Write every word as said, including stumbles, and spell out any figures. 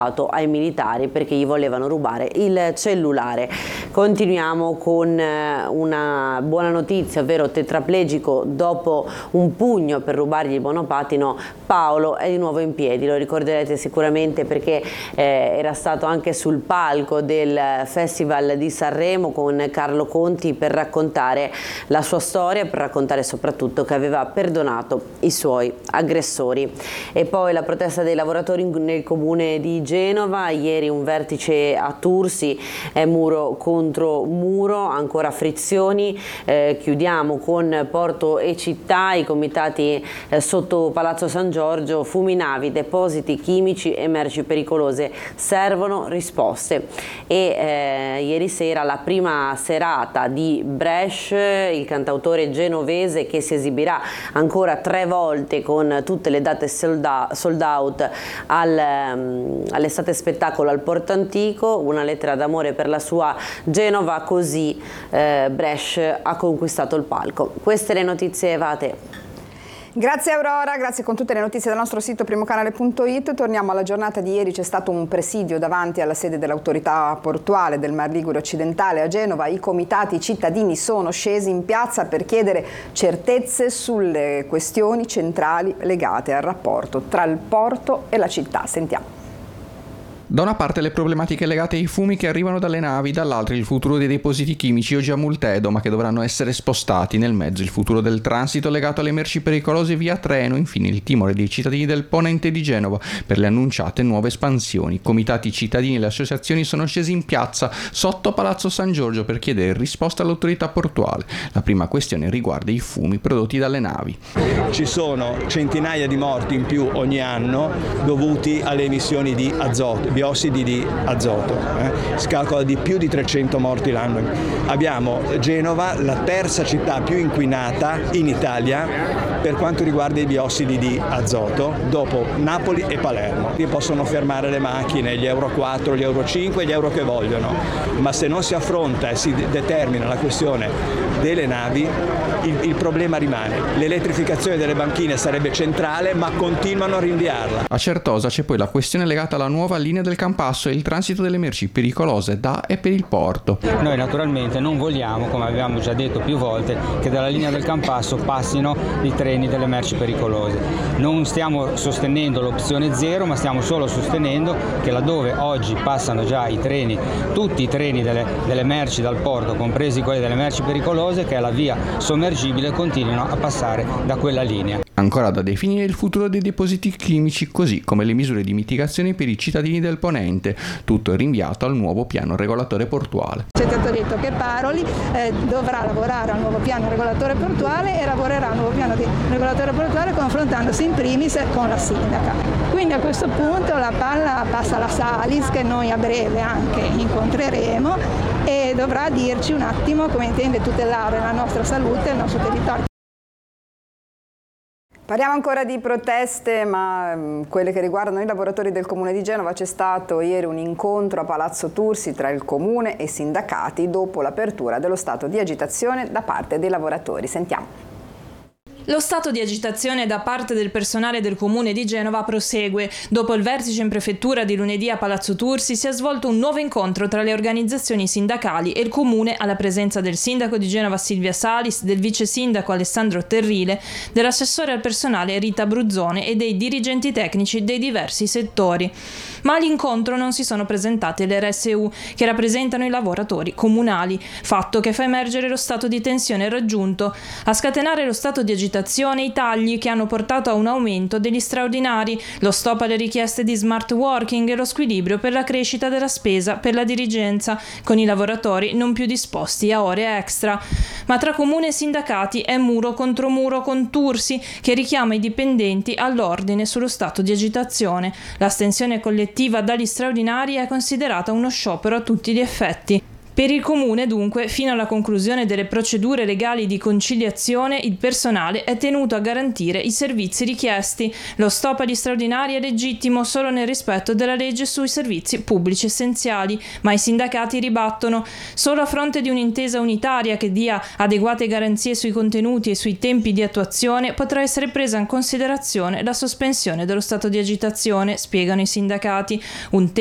ai militari perché gli volevano rubare il cellulare. Continuiamo con una buona notizia, ovvero tetraplegico dopo un pugno per rubargli il monopattino. Paolo è di nuovo in piedi, lo ricorderete sicuramente perché eh, era stato anche sul palco del Festival di Sanremo con Carlo Conti per raccontare la sua storia, per raccontare soprattutto che aveva perdonato i suoi aggressori. E poi la protesta dei lavoratori nel comune di Genova, ieri un vertice a Tursi, è muro contro muro, ancora frizioni. Eh, chiudiamo con Porto e Città, i comitati eh, sotto Palazzo San Giorgio, fumi navi, depositi chimici e merci pericolose, servono risposte. E eh, ieri sera la prima serata di Bresh, il cantautore genovese che si esibirà ancora tre volte con tutte le date sold out al all'estate spettacolo al Porto Antico, una lettera d'amore per la sua Genova, così eh, Bresh ha conquistato il palco. Queste le notizie, va a te. Grazie Aurora, grazie con tutte le notizie dal nostro sito primocanale punto it. Torniamo alla giornata di ieri, c'è stato un presidio davanti alla sede dell'autorità portuale del Mar Ligure occidentale a Genova. I comitati cittadini sono scesi in piazza per chiedere certezze sulle questioni centrali legate al rapporto tra il porto e la città. Sentiamo. Da una parte le problematiche legate ai fumi che arrivano dalle navi, dall'altra il futuro dei depositi chimici oggi a Multedo, ma che dovranno essere spostati, nel mezzo il futuro del transito legato alle merci pericolose via treno, infine il timore dei cittadini del ponente di Genova per le annunciate nuove espansioni. Comitati cittadini e le associazioni sono scesi in piazza sotto Palazzo San Giorgio per chiedere risposta all'autorità portuale. La prima questione riguarda i fumi prodotti dalle navi. Ci sono centinaia di morti in più ogni anno dovuti alle emissioni di azoto, ossidi di azoto, eh? si calcola di più di trecento morti l'anno. Abbiamo Genova, la terza città più inquinata in Italia per quanto riguarda i biossidi di azoto, dopo Napoli e Palermo. Possono fermare le macchine, gli euro quattro, gli euro cinque, gli euro che vogliono, ma se non si affronta e si determina la questione delle navi, il, il problema rimane. L'elettrificazione delle banchine sarebbe centrale, ma continuano a rinviarla. A Certosa c'è poi la questione legata alla nuova linea del Campasso e il transito delle merci pericolose da e per il porto. Noi naturalmente non vogliamo, come avevamo già detto più volte, che dalla linea del Campasso passino i treni delle merci pericolose. Non stiamo sostenendo l'opzione zero, ma stiamo solo sostenendo che laddove oggi passano già i treni, tutti i treni delle, delle merci dal porto, compresi quelli delle merci pericolose, che è la via sommergibile, continuino a passare da quella linea. Ancora da definire il futuro dei depositi chimici, così come le misure di mitigazione per i cittadini del ponente. Tutto è rinviato al nuovo piano regolatore portuale. C'è stato detto che Paroli eh, dovrà lavorare al nuovo piano regolatore portuale e lavorerà al nuovo piano di regolatore portuale confrontandosi in primis con la sindaca. Quindi a questo punto la palla passa alla Salis, che noi a breve anche incontreremo, e dovrà dirci un attimo come intende tutelare la nostra salute e il nostro territorio. Parliamo ancora di proteste, ma um, quelle che riguardano i lavoratori del Comune di Genova. C'è stato ieri un incontro a Palazzo Tursi tra il Comune e i sindacati dopo l'apertura dello stato di agitazione da parte dei lavoratori. Sentiamo. Lo stato di agitazione da parte del personale del Comune di Genova prosegue. Dopo il vertice in prefettura di lunedì a Palazzo Tursi si è svolto un nuovo incontro tra le organizzazioni sindacali e il Comune, alla presenza del sindaco di Genova Silvia Salis, del vice sindaco Alessandro Terrile, dell'assessore al personale Rita Bruzzone e dei dirigenti tecnici dei diversi settori. Ma all'incontro non si sono presentate le R S U, che rappresentano i lavoratori comunali, fatto che fa emergere lo stato di tensione raggiunto. A scatenare lo stato di agitazione i tagli che hanno portato a un aumento degli straordinari, lo stop alle richieste di smart working e lo squilibrio per la crescita della spesa per la dirigenza, con i lavoratori non più disposti a ore extra. Ma tra comune e sindacati è muro contro muro con Tursi, che richiama i dipendenti all'ordine sullo stato di agitazione. L'astensione collettiva dagli straordinari è considerata uno sciopero a tutti gli effetti. Per il Comune, dunque, fino alla conclusione delle procedure legali di conciliazione, il personale è tenuto a garantire i servizi richiesti. Lo stop agli straordinari è legittimo solo nel rispetto della legge sui servizi pubblici essenziali, ma i sindacati ribattono: solo a fronte di un'intesa unitaria che dia adeguate garanzie sui contenuti e sui tempi di attuazione potrà essere presa in considerazione la sospensione dello stato di agitazione, spiegano i sindacati. Un